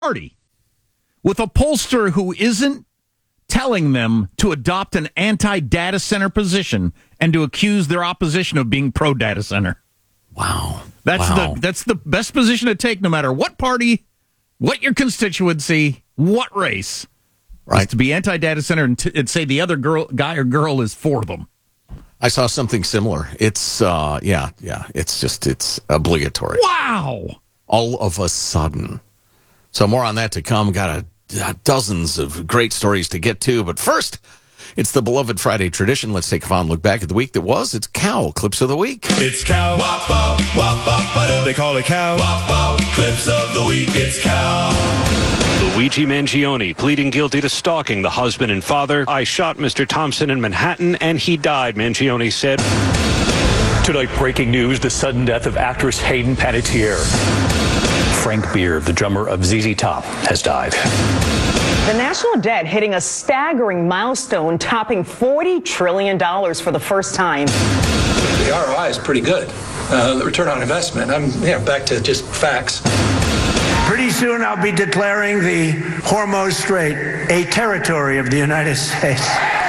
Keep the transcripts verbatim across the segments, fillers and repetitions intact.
party with a pollster who isn't telling them to adopt an anti-data center position and to accuse their opposition of being pro-data center. Wow. That's wow. the that's the best position to take no matter what party, what your constituency, what race. Right. Is to be anti-data center and, t- and say the other girl, guy or girl is for them. I saw something similar. It's, uh, yeah, yeah. It's just, it's obligatory. Wow. All of a sudden. So more on that to come. Got a, uh, dozens of great stories to get to. But first, it's the beloved Friday tradition. Let's take a fond look back at the week that was. It's Cow Clips of the Week. It's Cow. Wop, wop, wop, wop, wop. They call it Cow. Wop, wop. Clips of the Week. It's Cow. Luigi Mangione pleading guilty to stalking the husband and father. I shot Mister Thompson in Manhattan, and he died, Mangione said. Tonight, breaking news, the sudden death of actress Hayden Panettiere. Frank Beard, the drummer of Z Z Top, has died. The national debt hitting a staggering milestone, topping forty trillion dollars for the first time. The R O I is pretty good. Uh, the return on investment, I'm you know, back to just facts. Pretty soon I'll be declaring the Hormuz Strait a territory of the United States.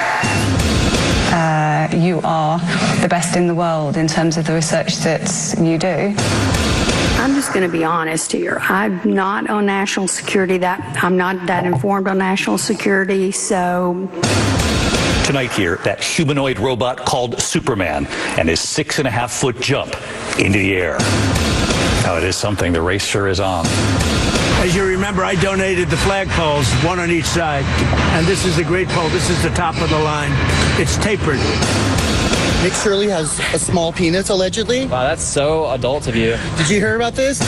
Uh, you are the best in the world in terms of the research that you do. I'm just going to be honest here. I'm not on national security. That I'm not that informed on national security, so... Tonight here, that humanoid robot called Superman and his six and a half foot jump into the air. Now, it is something. The race sure is on. As you remember, I donated the flagpoles, one on each side. And this is the great pole. This is the top of the line. It's tapered. Nick Shirley has a small penis, allegedly. Wow, that's so adult of you. Did you hear about this?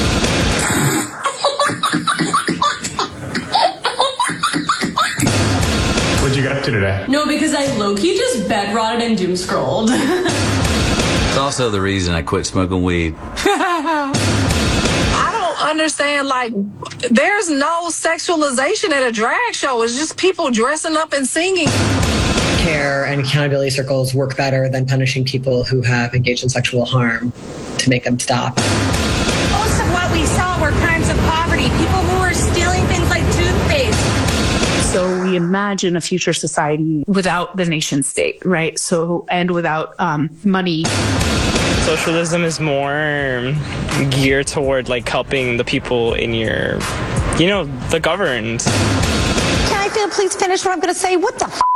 What'd you get up to today? No, because I low-key just bed-rotted and doom-scrolled. It's also the reason I quit smoking weed. I don't understand, like, there's no sexualization at a drag show. It's just people dressing up and singing. Care and accountability circles work better than punishing people who have engaged in sexual harm to make them stop. Most of what we saw were crimes of poverty, people who were stealing things like toothpaste. So we imagine a future society without the nation state, right? So, and without um, money. Socialism is more geared toward like helping the people in your, you know, the governed. Can I feel, please finish what I'm going to say? What the f***?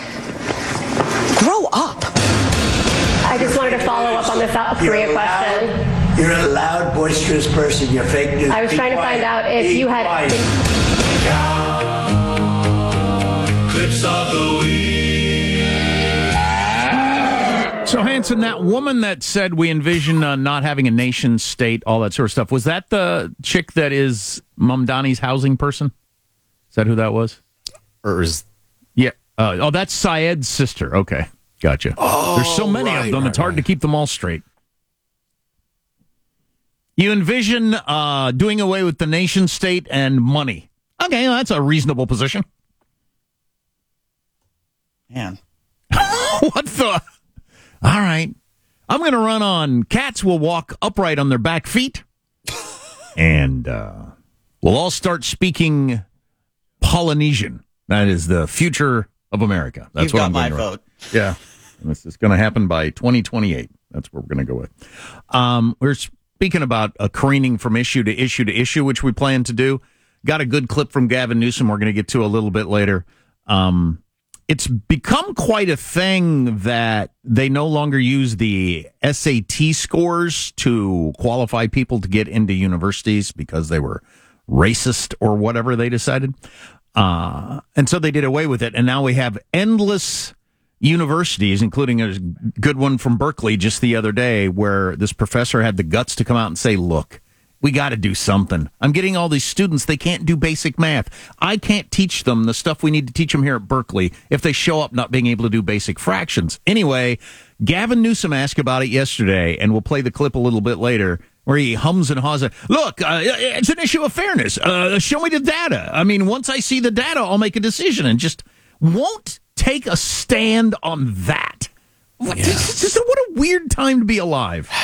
Grow up. I just wanted to follow up on the South Korea question. You're a loud, boisterous person. You're fake news. I was Be trying quiet. to find out if Be you had... quiet. Clips of the Week. So, Hanson, that woman that said we envision uh, not having a nation state, all that sort of stuff, was that the chick that is Mamdani's housing person? Is that who that was? Or is... Yeah. Uh, oh, that's Syed's sister. Okay. Gotcha. Oh, There's so many right, of them, right, it's hard right. to keep them all straight. You envision uh, doing away with the nation state and money. Okay, well, that's a reasonable position. Man. What the? All right. I'm going to run on cats will walk upright on their back feet. And uh, we'll all start speaking Polynesian. That is the future of America. That's You've what got I'm going my to vote. Yeah. And this is going to happen by twenty twenty-eight. That's what we're going to go with. Um, we're speaking about a careening from issue to issue to issue, which we plan to do. Got a good clip from Gavin Newsom we're going to get to a little bit later. Um, it's become quite a thing that they no longer use the S A T scores to qualify people to get into universities because they were racist or whatever they decided. Uh, and so they did away with it. And now we have endless universities, including a good one from Berkeley just the other day, where this professor had the guts to come out and say, look, we got to do something. I'm getting all these students, they can't do basic math. I can't teach them the stuff we need to teach them here at Berkeley if they show up not being able to do basic fractions. Anyway, Gavin Newsom asked about it yesterday, and we'll play the clip a little bit later, where he hums and haws. Look, uh, it's an issue of fairness. Uh, show me the data. I mean, once I see the data, I'll make a decision, and just won't take a stand on that. What, Yeah. just, just, what a weird time to be alive.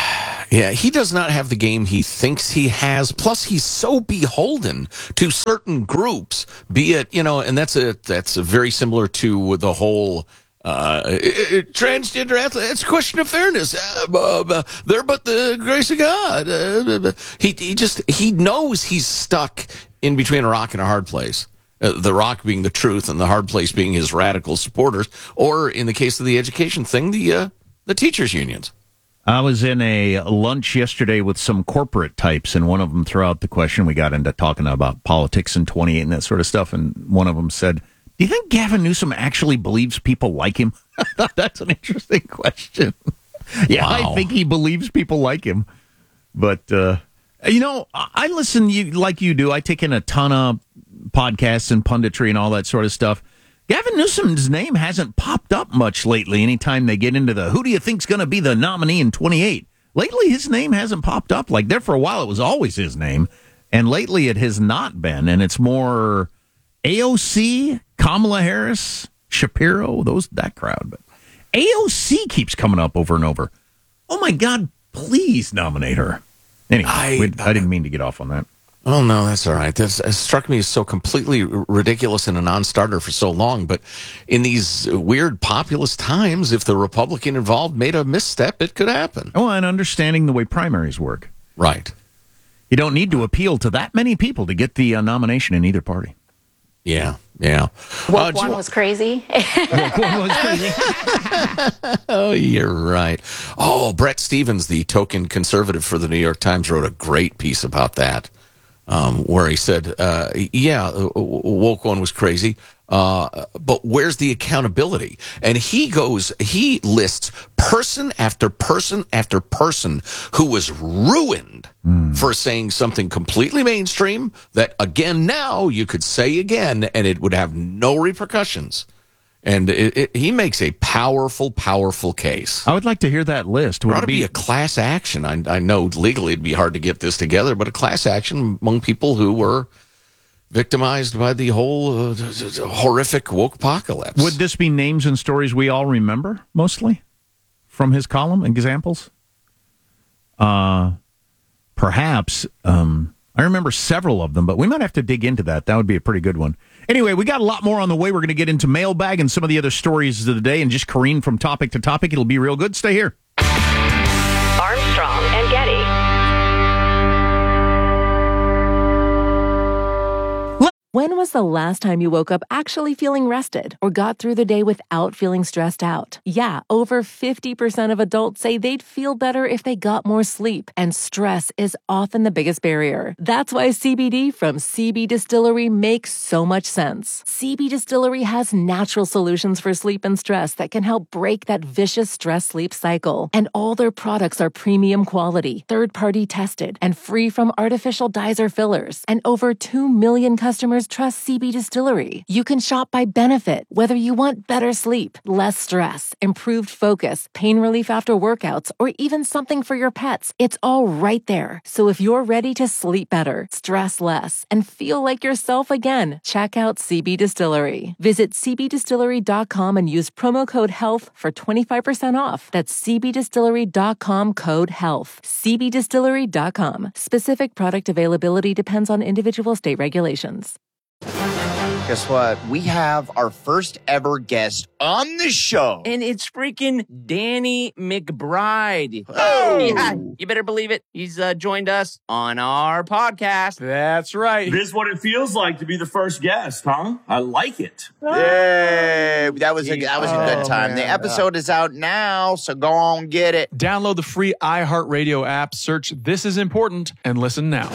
Yeah, he does not have the game he thinks he has. Plus, he's so beholden to certain groups, be it, you know, and that's a that's a very similar to the whole uh, transgender athlete. It's a question of fairness. Uh, uh, they're but the grace of God. Uh, he he just he knows he's stuck in between a rock and a hard place. Uh, the rock being the truth, and the hard place being his radical supporters, or in the case of the education thing, the uh, the teachers' unions. I was in a lunch yesterday with some corporate types, and one of them threw out the question. We got into talking about politics in twenty-eight and that sort of stuff, and one of them said, "Do you think Gavin Newsom actually believes people like him?" I thought that's an interesting question. Yeah, wow. I think he believes people like him. But, uh, you know, I listen you, like you do. I take in a ton of podcasts and punditry and all that sort of stuff. Gavin Newsom's name hasn't popped up much lately anytime they get into the who do you think's going to be the nominee in twenty-eight. Lately, his name hasn't popped up. Like there for a while, it was always his name. And lately, it has not been. And it's more A O C, Kamala Harris, Shapiro, those that crowd. But A O C keeps coming up over and over. Oh, my God, please nominate her. Anyway, I, we, I didn't mean to get off on that. Oh, no, that's all right. That's, it struck me as so completely ridiculous and a non-starter for so long. But in these weird populist times, if the Republican involved made a misstep, it could happen. Oh, and understanding the way primaries work. Right. You don't need to appeal to that many people to get the uh, nomination in either party. Yeah, yeah. Woke uh, one was crazy. Woke one was crazy. Oh, you're right. Oh, Brett Stevens, the token conservative for the New York Times, wrote a great piece about that. Um, where he said, uh, yeah, woke one was crazy, uh, but where's the accountability? And he goes, he lists person after person after person who was ruined mm. for saying something completely mainstream that, again, now you could say again and it would have no repercussions. And it, it, he makes a powerful, powerful case. I would like to hear that list. Would it ought to be a class action. I, I know legally it'd be hard to get this together, but a class action among people who were victimized by the whole uh, horrific woke apocalypse. Would this be names and stories we all remember, mostly, from his column, examples? Uh, perhaps. Um, I remember several of them, but we might have to dig into that. That would be a pretty good one. Anyway, we got a lot more on the way. We're going to get into mailbag and some of the other stories of the day and just careen from topic to topic. It'll be real good. Stay here. Armstrong and Getty. When was the last time you woke up actually feeling rested or got through the day without feeling stressed out? Yeah, over fifty percent of adults say they'd feel better if they got more sleep, and stress is often the biggest barrier. That's why C B D from C B Distillery makes so much sense. C B Distillery has natural solutions for sleep and stress that can help break that vicious stress-sleep cycle. And all their products are premium quality, third-party tested, and free from artificial dyes or fillers. And over two million customers trust C B Distillery. You can shop by benefit, whether you want better sleep, less stress, improved focus, pain relief after workouts, or even something for your pets. It's all right there. So if you're ready to sleep better, stress less, and feel like yourself again, check out C B Distillery. Visit c b distillery dot com and use promo code HEALTH for twenty-five percent off. That's c b distillery dot com code HEALTH. c b distillery dot com. Specific product availability depends on individual state regulations. Guess what? We have our first ever guest on the show. And it's freaking Danny McBride. Oh! Yeah, you better believe it. He's uh, joined us on our podcast. That's right. This is what it feels like to be the first guest, huh? I like it. Yay! That was a, that was a good time. Oh, the man. episode is out now, so go on, get it. Download the free iHeartRadio app, search This Is Important, and listen now.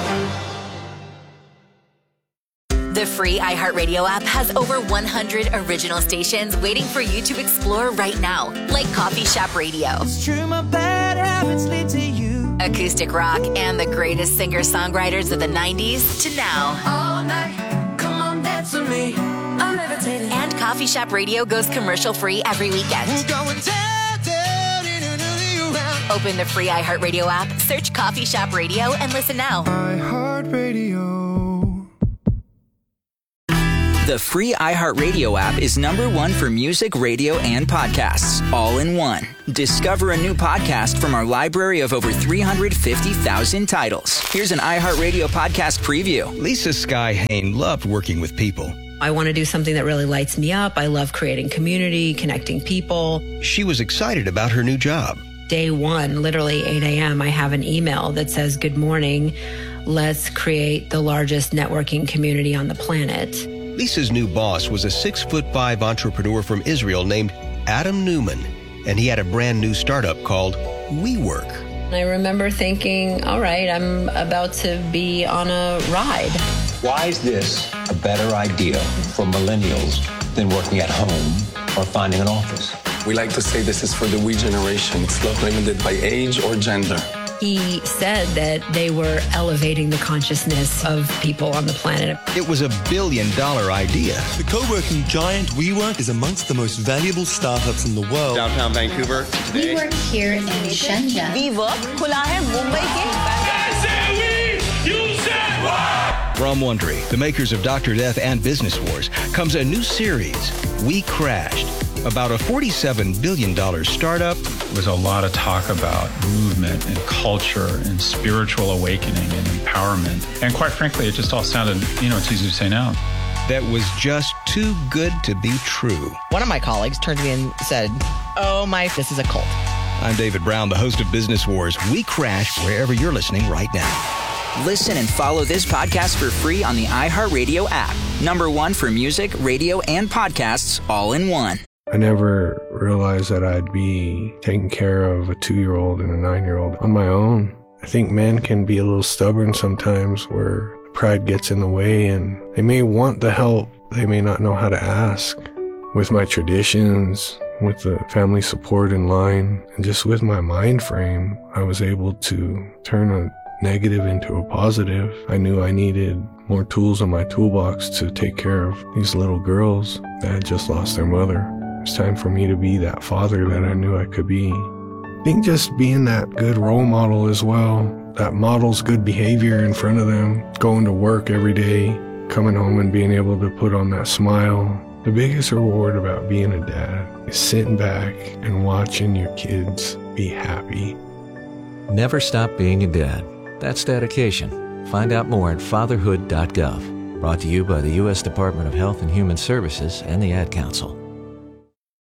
The free iHeartRadio app has over one hundred original stations waiting for you to explore right now, like Coffee Shop Radio, It's true, my bad habits lead to you. acoustic rock, and the greatest singer-songwriters of the nineties to now. All night, come on, dance with me. I'm levitating. And Coffee Shop Radio goes commercial-free every weekend. We're going down, down, in another round. Open the free iHeartRadio app, search Coffee Shop Radio, and listen now. iHeartRadio. The free iHeartRadio app is number one for music, radio, and podcasts, all in one. Discover a new podcast from our library of over three hundred fifty thousand titles. Here's an iHeartRadio podcast preview. Lisa Sky Hain loved working with people. I want to do something that really lights me up. I love creating community, connecting people. She was excited about her new job. Day one, literally eight a.m., I have an email that says, "Good morning. Let's create the largest networking community on the planet." Lisa's new boss was a six foot five entrepreneur from Israel named Adam Newman, and he had a brand new startup called WeWork. I remember thinking, all right, I'm about to be on a ride. Why is this a better idea for millennials than working at home or finding an office? We like to say this is for the we generation. It's not limited by age or gender. He said that they were elevating the consciousness of people on the planet. It was a billion dollar idea. The co-working giant WeWork is amongst the most valuable startups in the world. Downtown Vancouver today. WeWork here in Shenzhen. WeWork खुला है मुंबई के From Wondery, the makers of Doctor Death and Business Wars, comes a new series, We Crashed, about a forty-seven billion dollars startup. There was a lot of talk about movement and culture and spiritual awakening and empowerment. And quite frankly, it just all sounded, you know, it's easy to say now. That was just too good to be true. One of my colleagues turned to me and said, "Oh my, this is a cult." I'm David Brown, the host of Business Wars. We Crash wherever you're listening right now. Listen and follow this podcast for free on the iHeartRadio app. Number one for music, radio, and podcasts, all in one. I never realized that I'd be taking care of a two-year-old and a nine-year-old on my own. I think men can be a little stubborn sometimes where pride gets in the way and they may want the help. They may not know how to ask. With my traditions, with the family support in line, and just with my mind frame, I was able to turn a negative into a positive. I knew I needed more tools in my toolbox to take care of these little girls that had just lost their mother. It's time for me to be that father that I knew I could be. I think just being that good role model as well, that models good behavior in front of them, going to work every day, coming home and being able to put on that smile. The biggest reward about being a dad is sitting back and watching your kids be happy. Never stop being a dad. That's dedication. Find out more at fatherhood dot gov. Brought to you by the U S Department of Health and Human Services and the Ad Council.